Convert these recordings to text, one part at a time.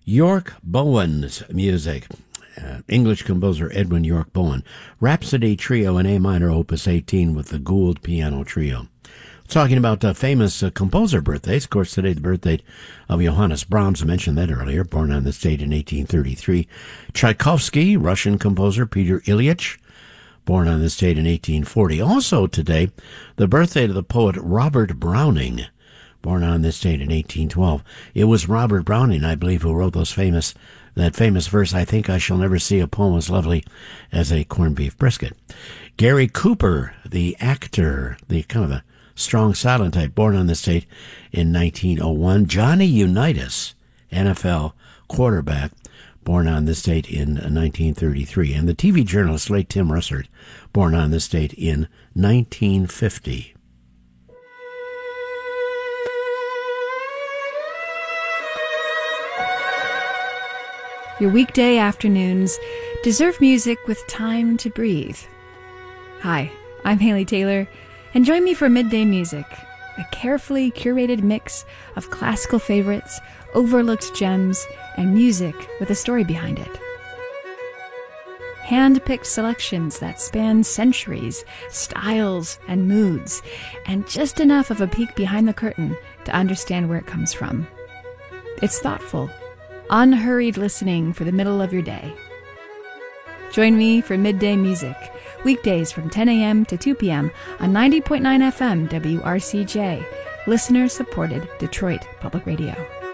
York Bowen's music. English composer Edwin York Bowen. Rhapsody Trio in A minor, opus 18, with the Gould Piano Trio. Talking about famous composer birthdays. Of course, today's the birthday of Johannes Brahms. I mentioned that earlier, born on this date in 1833. Tchaikovsky, Russian composer Peter Ilyich, born on this date in 1840. Also today, the birthday of the poet Robert Browning, born on this date in 1812. It was Robert Browning, I believe, who wrote that famous verse, "I think I shall never see a poem as lovely as a corned beef brisket." Gary Cooper, the actor, the kind of a strong silent type, born on this date in 1901. Johnny Unitas, NFL quarterback, born on this date in 1933. And the TV journalist, late Tim Russert, born on this date in 1950. Your weekday afternoons deserve music with time to breathe. Hi, I'm Haley Taylor, and join me for Midday Music, a carefully curated mix of classical favorites, overlooked gems, and music with a story behind it. Hand-picked selections that span centuries, styles, and moods, and just enough of a peek behind the curtain to understand where it comes from. It's thoughtful, unhurried listening for the middle of your day. Join me for Midday Music, weekdays from 10 a.m. to 2 p.m. on 90.9 FM WRCJ, listener-supported Detroit Public Radio.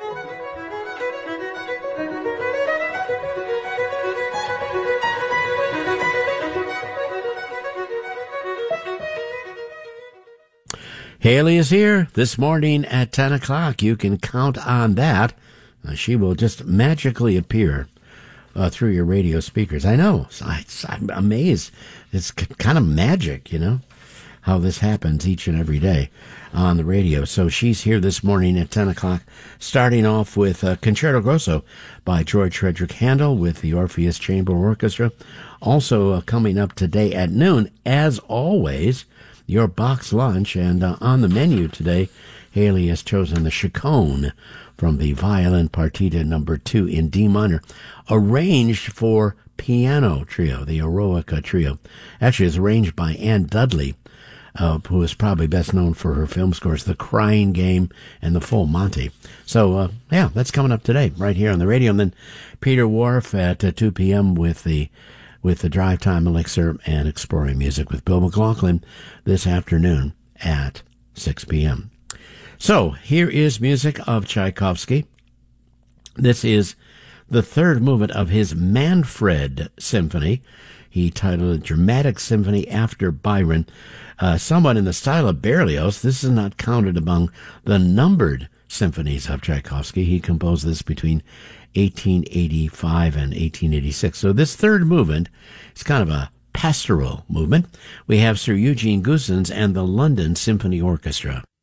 Haley is here this morning at 10 o'clock. You can count on that. She will just magically appear through your radio speakers. I know. I'm amazed. It's kind of magic, how this happens each and every day on the radio. So she's here this morning at 10 o'clock, starting off with Concerto Grosso by George Frederick Handel with the Orpheus Chamber Orchestra. Also coming up today at noon, as always, your box lunch. And on the menu today, Haley has chosen the Chaconne from the Violin Partita No. 2 in D minor, arranged for piano trio, the Eroica Trio. Actually, it's arranged by Anne Dudley, who is probably best known for her film scores, The Crying Game and The Full Monty. So, that's coming up today, right here on the radio. And then Peter Wharf at 2 p.m. with the Drive Time Elixir and Exploring Music with Bill McLaughlin this afternoon at 6 p.m. So, here is music of Tchaikovsky. This is the third movement of his Manfred Symphony. He titled it Dramatic Symphony After Byron. Somewhat in the style of Berlioz, this is not counted among the numbered symphonies of Tchaikovsky. He composed this between 1885 and 1886. So this third movement is kind of a pastoral movement. We have Sir Eugene Goossens and the London Symphony Orchestra.